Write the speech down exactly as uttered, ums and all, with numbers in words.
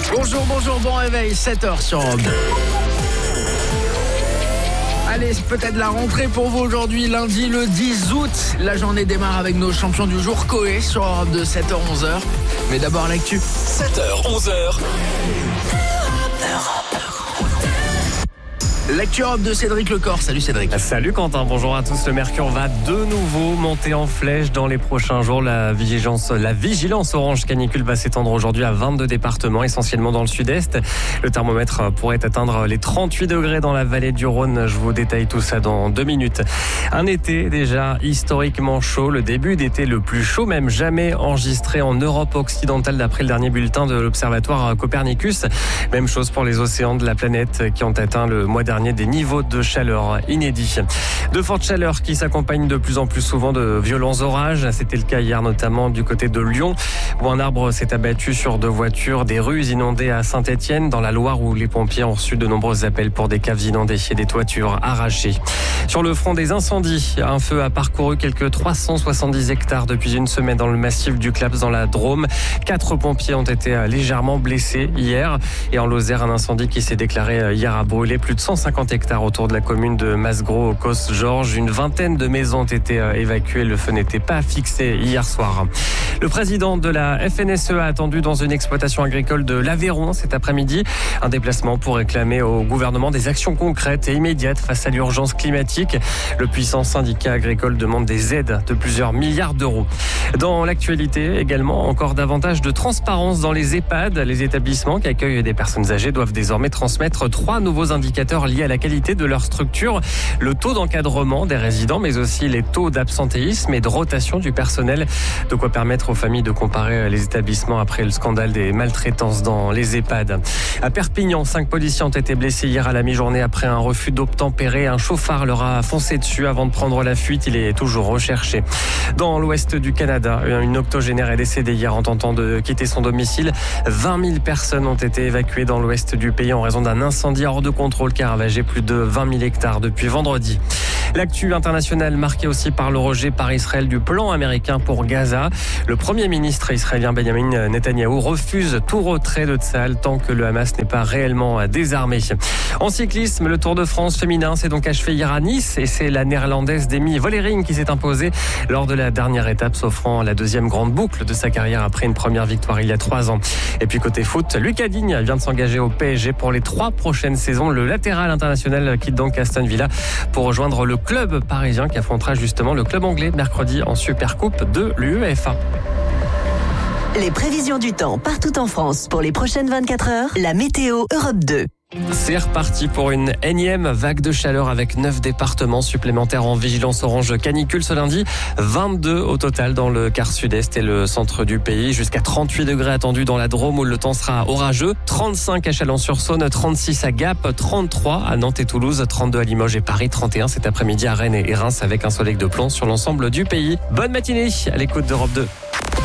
Bonjour, bonjour, bon réveil, sept heures sur Europe deux. Allez, c'est peut-être la rentrée pour vous aujourd'hui, lundi le dix août. La journée démarre avec nos champions du jour, Coé sur Europe deux, sept heures onze heures. Mais d'abord l'actu. sept heures onze heures. L'actu Europe de Cédric Lecor. Salut Cédric. Salut Quentin, bonjour à tous. Le mercure va de nouveau monter en flèche dans les prochains jours. La vigilance, la vigilance orange canicule va s'étendre aujourd'hui à vingt-deux départements, essentiellement dans le sud-est. Le thermomètre pourrait atteindre les trente-huit degrés dans la vallée du Rhône. Je vous détaille tout ça dans deux minutes. Un été déjà historiquement chaud. Le début d'été le plus chaud, même jamais enregistré en Europe occidentale d'après le dernier bulletin de l'Observatoire Copernicus. Même chose pour les océans de la planète qui ont atteint le mois dernier des niveaux de chaleur inédits. De fortes chaleurs qui s'accompagnent de plus en plus souvent de violents orages. C'était le cas hier notamment du côté de Lyon où un arbre s'est abattu sur deux voitures, des rues inondées à Saint-Étienne dans la Loire où les pompiers ont reçu de nombreux appels pour des caves inondées et des toitures arrachées. Sur le front des incendies, un feu a parcouru quelques trois cent soixante-dix hectares depuis une semaine dans le massif du Claps dans la Drôme. Quatre pompiers ont été légèrement blessés hier et en Lozère, un incendie qui s'est déclaré hier a brûlé plus de cent cinquante hectares autour de la commune de Masgros au Cos-Georges. Une vingtaine de maisons ont été évacuées. Le feu n'était pas fixé hier soir. Le président de la F N S E a attendu dans une exploitation agricole de l'Aveyron cet après-midi. Un déplacement pour réclamer au gouvernement des actions concrètes et immédiates face à l'urgence climatique. Le puissant syndicat agricole demande des aides de plusieurs milliards d'euros. Dans l'actualité également, encore davantage de transparence dans les EHPAD. Les établissements qui accueillent des personnes âgées doivent désormais transmettre trois nouveaux indicateurs liés à la qualité de leur structure. Le taux d'encadrement des résidents, mais aussi les taux d'absentéisme et de rotation du personnel. De quoi permettre aux familles de comparer les établissements après le scandale des maltraitances dans les EHPAD. À Perpignan, cinq policiers ont été blessés hier à la mi-journée après un refus d'obtempérer. Un chauffard leur a foncé dessus avant de prendre la fuite. Il est toujours recherché. Dans l'ouest du Canada, une octogénaire est décédée hier en tentant de quitter son domicile. vingt mille personnes ont été évacuées dans l'ouest du pays en raison d'un incendie hors de contrôle qui a ravagé plus de vingt mille hectares depuis vendredi. L'actu internationale marquée aussi par le rejet par Israël du plan américain pour Gaza. Le premier ministre israélien Benjamin Netanyahou refuse tout retrait de Tsahal tant que le Hamas n'est pas réellement désarmé. En cyclisme, le Tour de France féminin s'est donc achevé hier à Nice et c'est la néerlandaise Demi Vollering qui s'est imposée lors de la dernière étape, s'offrant la deuxième grande boucle de sa carrière après une première victoire il y a trois ans. Et puis côté foot, Lucas Digne vient de s'engager au P S G pour les trois prochaines saisons. Le latéral international quitte donc Aston Villa pour rejoindre le club parisien qui affrontera justement le club anglais mercredi en Supercoupe de l'UEFA. Les prévisions du temps partout en France pour les prochaines vingt-quatre heures, la météo Europe deux. C'est reparti pour une énième vague de chaleur avec neuf départements supplémentaires en vigilance orange canicule ce lundi. vingt-deux au total dans le quart sud-est et le centre du pays. Jusqu'à trente-huit degrés attendus dans la Drôme où le temps sera orageux. trente-cinq à Chalon-sur-Saône, trente-six à Gap, trente-trois à Nantes et Toulouse, trente-deux à Limoges et Paris, trente et un cet après-midi à Rennes et Reims avec un soleil de plomb sur l'ensemble du pays. Bonne matinée à l'écoute d'Europe deux.